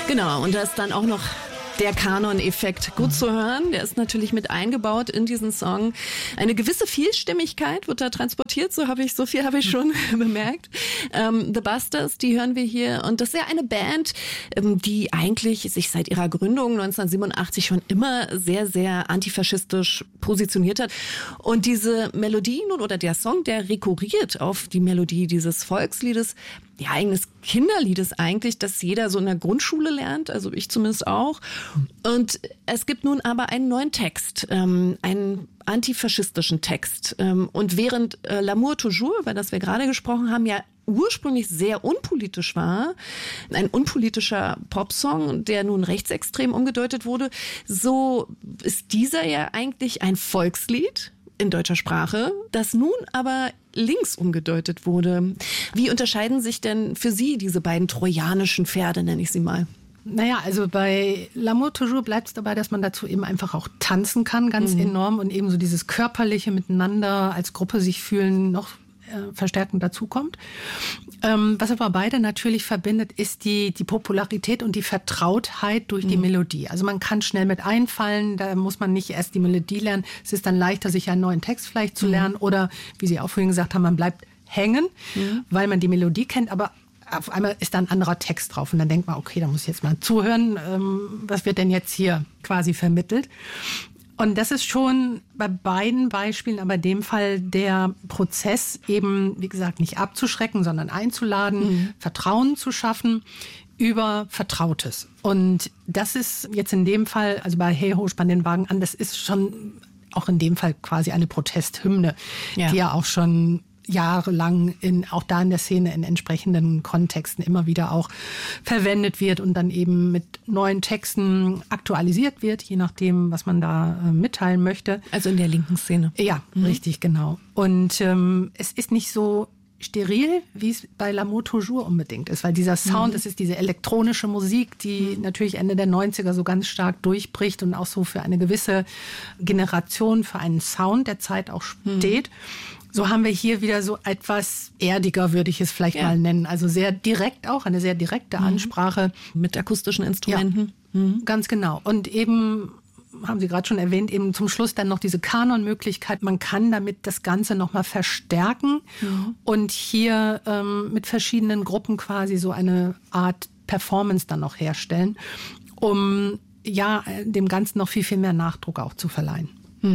Genau, und da ist dann auch noch der Kanon-Effekt gut zu hören. Der ist natürlich mit eingebaut in diesen Song. Eine gewisse Vielstimmigkeit wird da transportiert, so viel habe ich schon bemerkt. The Busters, die hören wir hier. Und das ist ja eine Band, die eigentlich sich seit ihrer Gründung 1987 schon immer sehr, sehr antifaschistisch positioniert hat. Und diese Melodie nun oder der Song, der rekurriert auf die Melodie dieses Volksliedes, ja, eines Kinderliedes eigentlich, das jeder so in der Grundschule lernt, also ich zumindest auch. Und es gibt nun aber einen neuen Text, einen antifaschistischen Text. Und während L'amour toujours, über das wir gerade gesprochen haben, ja ursprünglich sehr unpolitisch war, ein unpolitischer Popsong, der nun rechtsextrem umgedeutet wurde, so ist dieser ja eigentlich ein Volkslied in deutscher Sprache, das nun aber links umgedeutet wurde. Wie unterscheiden sich denn für Sie diese beiden trojanischen Pferde, nenne ich sie mal? Naja, also bei L'amour toujours bleibt es dabei, dass man dazu eben einfach auch tanzen kann, ganz enorm, und eben so dieses körperliche Miteinander als Gruppe sich fühlen noch verstärkend dazukommt. Was aber beide natürlich verbindet, ist die Popularität und die Vertrautheit durch die Melodie. Also man kann schnell mit einfallen, da muss man nicht erst die Melodie lernen. Es ist dann leichter, sich einen neuen Text vielleicht zu lernen oder, wie Sie auch vorhin gesagt haben, man bleibt hängen, weil man die Melodie kennt, aber auf einmal ist da ein anderer Text drauf und dann denkt man, okay, da muss ich jetzt mal zuhören, was wird denn jetzt hier quasi vermittelt? Und das ist schon bei beiden Beispielen, aber in dem Fall der Prozess eben, wie gesagt, nicht abzuschrecken, sondern einzuladen, Vertrauen zu schaffen über Vertrautes. Und das ist jetzt in dem Fall, also bei Hey Ho, spann den Wagen an, das ist schon auch in dem Fall quasi eine Protesthymne, die ja auch schon jahrelang auch da in der Szene in entsprechenden Kontexten immer wieder auch verwendet wird und dann eben mit neuen Texten aktualisiert wird, je nachdem, was man da mitteilen möchte. Also in der linken Szene. Ja, richtig, genau. Und es ist nicht so steril, wie es bei L'amour toujours unbedingt ist, weil dieser Sound, das ist diese elektronische Musik, die natürlich Ende der 90er so ganz stark durchbricht und auch so für eine gewisse Generation, für einen Sound der Zeit auch steht. So haben wir hier wieder so etwas erdiger, würde ich es vielleicht mal nennen. Also sehr direkt auch, eine sehr direkte Ansprache. Mit akustischen Instrumenten. Ja, ganz genau. Und eben, haben Sie gerade schon erwähnt, eben zum Schluss dann noch diese Kanon-Möglichkeit. Man kann damit das Ganze nochmal verstärken und hier mit verschiedenen Gruppen quasi so eine Art Performance dann noch herstellen, um dem Ganzen noch viel, viel mehr Nachdruck auch zu verleihen.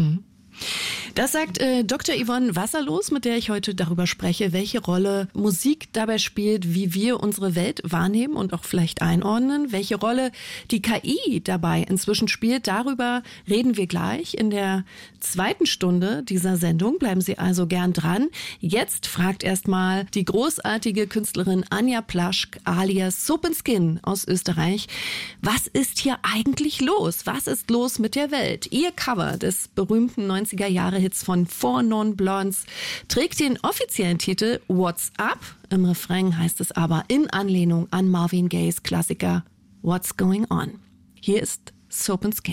Das sagt Dr. Yvonne Wasserlos, mit der ich heute darüber spreche, welche Rolle Musik dabei spielt, wie wir unsere Welt wahrnehmen und auch vielleicht einordnen, welche Rolle die KI dabei inzwischen spielt. Darüber reden wir gleich in der zweiten Stunde dieser Sendung. Bleiben Sie also gern dran. Jetzt fragt erstmal die großartige Künstlerin Anja Plaschk alias Soap & Skin aus Österreich: Was ist hier eigentlich los? Was ist los mit der Welt? Ihr Cover des berühmten 90er-Jahre-Hits von Four Non Blondes trägt den offiziellen Titel What's Up? Im Refrain heißt es aber in Anlehnung an Marvin Gayes Klassiker What's Going On. Hier ist Soap & Skin.